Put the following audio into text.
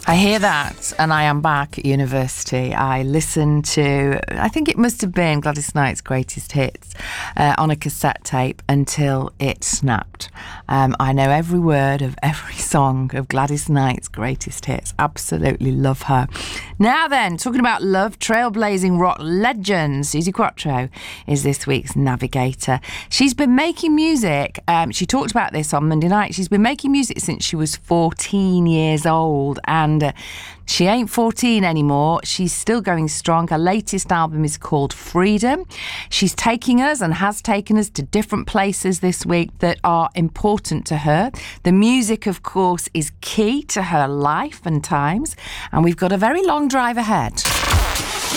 I hear that, and I am back at university. I listened to, I think it must have been Gladys Knight's Greatest Hits on a cassette tape until it snapped. I know every word of every song of Gladys Knight's Greatest Hits. Absolutely love her. Now then, talking about love, trailblazing rock legend Suzi Quatro is this week's navigator. She's been making music. She talked about this on Monday night. She's been making music since she was 14 years old, and she ain't 14 anymore. She's still going strong. Her latest album is called Freedom. She's taking us and has taken us to different places this week that are important to her. The music, of course, is key to her life and times, and we've got a very long drive ahead.